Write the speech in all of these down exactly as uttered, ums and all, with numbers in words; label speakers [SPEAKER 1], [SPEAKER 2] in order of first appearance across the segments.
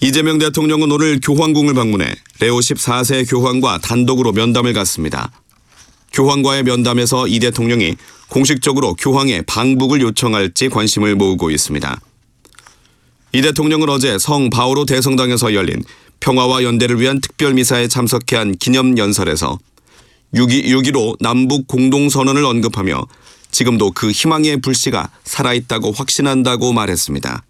[SPEAKER 1] 이재명 대통령은 오늘 교황궁을 방문해 레오 십사 세 교황과 단독으로 면담을 갖습니다. 교황과의 면담에서 이 대통령이 공식적으로 교황의 방북을 요청할지 관심을 모으고 있습니다. 이 대통령은 어제 성 바오로 대성당에서 열린 평화와 연대를 위한 특별미사에 참석해 한 기념연설에서 육 일오 남북 공동선언을 언급하며 지금도 그 희망의 불씨가 살아있다고 확신한다고 말했습니다.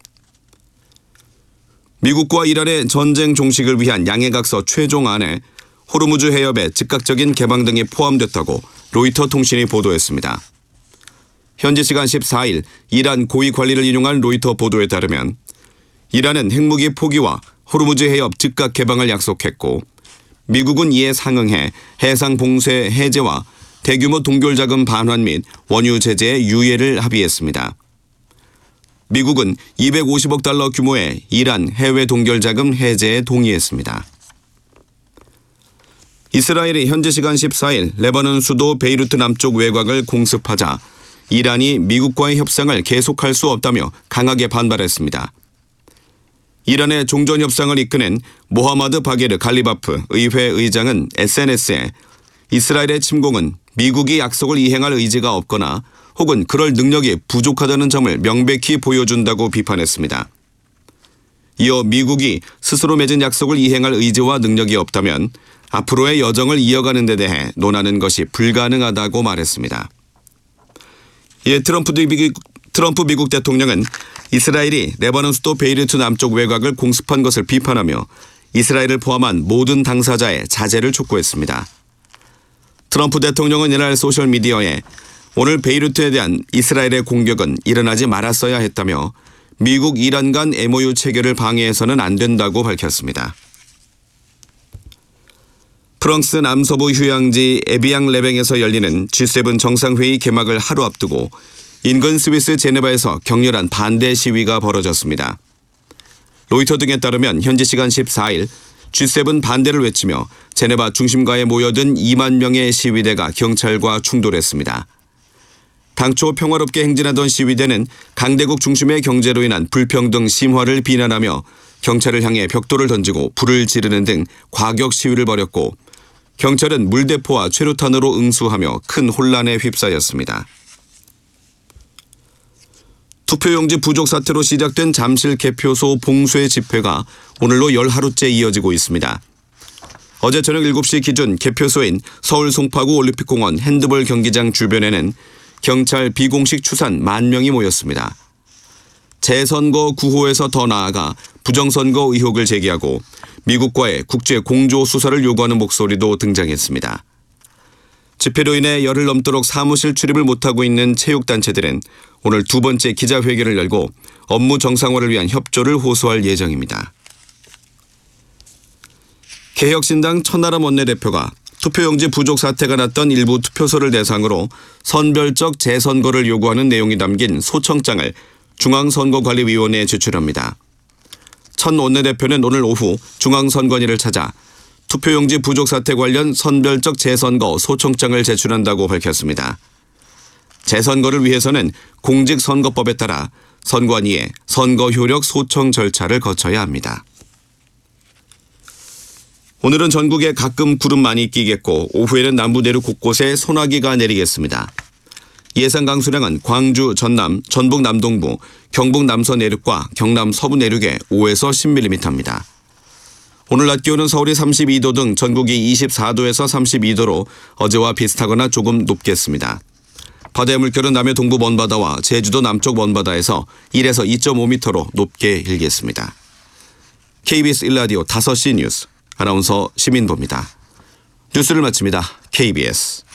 [SPEAKER 1] 미국과 이란의 전쟁 종식을 위한 양해각서 최종안에 호르무즈 해협의 즉각적인 개방 등이 포함됐다고 로이터 통신이 보도했습니다. 현지 시간 십사 일 이란 고위 관리를 인용한 로이터 보도에 따르면 이란은 핵무기 포기와 호르무즈 해협 즉각 개방을 약속했고 미국은 이에 상응해 해상 봉쇄 해제와 대규모 동결자금 반환 및 원유 제재의 유예를 합의했습니다. 미국은 이백오십억 달러 규모의 이란 해외 동결자금 해제에 동의했습니다. 이스라엘이 현지 시간 십사 일 레바논 수도 베이루트 남쪽 외곽을 공습하자 이란이 미국과의 협상을 계속할 수 없다며 강하게 반발했습니다. 이란의 종전 협상을 이끄는 모하마드 바게르 갈리바프 의회 의장은 에스엔에스에 이스라엘의 침공은 미국이 약속을 이행할 의지가 없거나 혹은 그럴 능력이 부족하다는 점을 명백히 보여준다고 비판했습니다. 이어 미국이 스스로 맺은 약속을 이행할 의지와 능력이 없다면 앞으로의 여정을 이어가는 데 대해 논하는 것이 불가능하다고 말했습니다. 이에 트럼프 미국, 트럼프 미국 대통령은 이스라엘이 레바논 수도 베이루트 남쪽 외곽을 공습한 것을 비판하며 이스라엘을 포함한 모든 당사자의 자제를 촉구했습니다. 트럼프 대통령은 이날 소셜미디어에 오늘 베이루트에 대한 이스라엘의 공격은 일어나지 말았어야 했다며 미국 이란 간 엠오유 체결을 방해해서는 안 된다고 밝혔습니다. 프랑스 남서부 휴양지 에비앙 레뱅에서 열리는 지 세븐 정상회의 개막을 하루 앞두고 인근 스위스 제네바에서 격렬한 반대 시위가 벌어졌습니다. 로이터 등에 따르면 현지 시간 십사 일 지 세븐 반대를 외치며 제네바 중심가에 모여든 이만 명의 시위대가 경찰과 충돌했습니다. 당초 평화롭게 행진하던 시위대는 강대국 중심의 경제로 인한 불평등 심화를 비난하며 경찰을 향해 벽돌을 던지고 불을 지르는 등 과격 시위를 벌였고 경찰은 물대포와 최루탄으로 응수하며 큰 혼란에 휩싸였습니다. 투표용지 부족 사태로 시작된 잠실 개표소 봉쇄 집회가 오늘로 열 하루째 이어지고 있습니다. 어제 저녁 일곱 시 기준 개표소인 서울 송파구 올림픽공원 핸드볼 경기장 주변에는 경찰 비공식 추산 만 명이 모였습니다. 재선거 구호에서 더 나아가 부정선거 의혹을 제기하고 미국과의 국제 공조 수사를 요구하는 목소리도 등장했습니다. 집회로 인해 열흘 넘도록 사무실 출입을 못하고 있는 체육단체들은 오늘 두 번째 기자회견을 열고 업무 정상화를 위한 협조를 호소할 예정입니다. 개혁신당 천하람 원내대표가 투표용지 부족 사태가 났던 일부 투표소를 대상으로 선별적 재선거를 요구하는 내용이 담긴 소청장을 중앙선거관리위원회에 제출합니다. 천 원내대표는 오늘 오후 중앙선관위를 찾아 투표용지 부족 사태 관련 선별적 재선거 소청장을 제출한다고 밝혔습니다. 재선거를 위해서는 공직선거법에 따라 선관위에 선거효력 소청 절차를 거쳐야 합니다. 오늘은 전국에 가끔 구름 많이 끼겠고 오후에는 남부 내륙 곳곳에 소나기가 내리겠습니다. 예상 강수량은 광주, 전남, 전북 남동부, 경북 남서 내륙과 경남 서부 내륙에 오에서 십 밀리미터입니다. 오늘 낮 기온은 서울이 삼십이 도 등 전국이 이십사 도에서 삼십이 도로 어제와 비슷하거나 조금 높겠습니다. 바다의 물결은 남해 동부 먼바다와 제주도 남쪽 먼바다에서 일에서 이 점 오 미터로 높게 일겠습니다. 케이비에스 일 라디오 다섯 시 뉴스 아나운서 시민보입니다. 뉴스를 마칩니다. 케이비에스